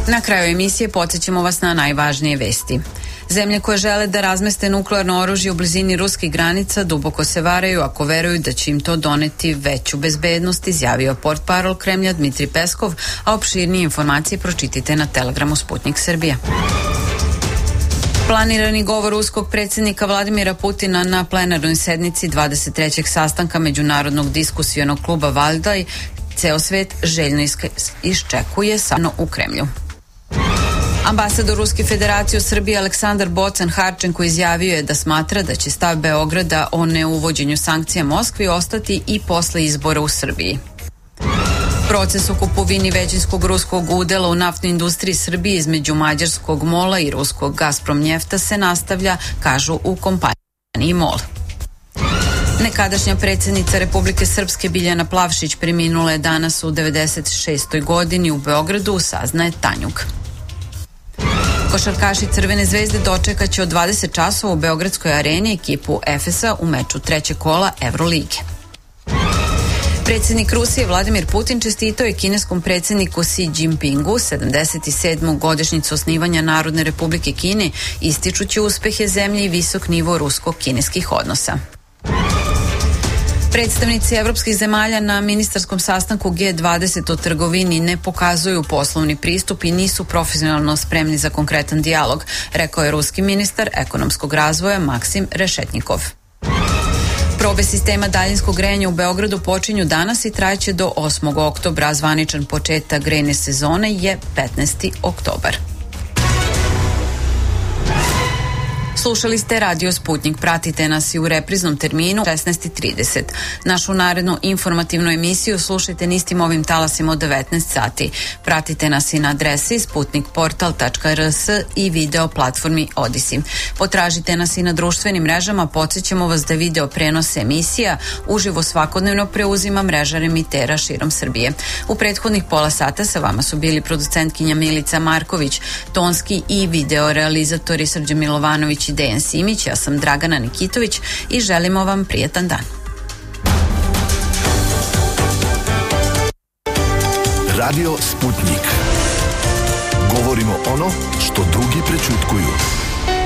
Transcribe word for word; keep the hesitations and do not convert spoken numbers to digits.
Na kraju emisije podsjećamo vas na najvažnije vesti. Zemlje koje žele da razmeste nuklearno oružje u blizini ruskih granica duboko se varaju ako veruju da će im to doneti veću bezbednost, izjavio portparol Kremlja Dmitri Peskov, a opširnije informacije pročitajte na Telegramu Sputnik Srbija. Planirani govor ruskog predsjednika Vladimira Putina na plenarnoj sednici dvadeset trećeg sastanka Međunarodnog diskusionog kluba Valdaj ceo svet željno iščekuje samo u Kremlju. Ambasador Ruske federacije u Srbiji Aleksandar Bocan Harčenko izjavio je da smatra da će stav Beograda o neuvođenju sankcija Moskvi ostati i posle izbora u Srbiji. Proces o kupovini većinskog ruskog udela u naftnoj industriji Srbije između mađarskog MOL-a i ruskog Gazprom Njefta se nastavlja, kažu u kompaniji MOL. Nekadašnja predsjednica Republike Srpske Biljana Plavšić preminula je danas u devedeset šestoj godini u Beogradu, saznaje Tanjug. Košarkaši Crvene zvezde dočekaće od dvadeset časova u Beogradskoj areni ekipu Efesa u meču trećeg kola Evrolige. Predsjednik Rusije Vladimir Putin čestitao je kineskom predsjedniku Xi Jinpingu sedamdeset sedmu godišnjicu osnivanja Narodne Republike Kine, ističući uspehe zemlje i visok nivo rusko-kineskih odnosa. Predstavnici evropskih zemalja na ministarskom sastanku G dvadeset o trgovini ne pokazuju poslovni pristup i nisu profesionalno spremni za konkretan dijalog, rekao je ruski ministar ekonomskog razvoja Maksim Rešetnikov. Probe sistema daljinskog grejanja u Beogradu počinju danas i trajeće do osmog oktobra, a zvaničan početak grejne sezone je petnaesti oktobar. Slušali ste Radio Sputnik, pratite nas i u repriznom terminu šesnaest i trideset. Našu narednu informativnu emisiju slušajte na istim ovim talasima od devetnaest sati. Pratite nas i na adresi sputnikportal tačka r s i video platformi Odisi. Potražite nas i na društvenim mrežama, podsjećamo vas da video prenose emisija uživo svakodnevno preuzima mreža remitera širom Srbije. U prethodnih pola sata sa vama su bili producentkinja Milica Marković, tonski i video realizatori Srđan Milovanović i Dejan Simić, ja sam Dragana Nikitović i želimo vam prijetan dan. Radio Sputnik. Govorimo ono što drugi prećutkuju.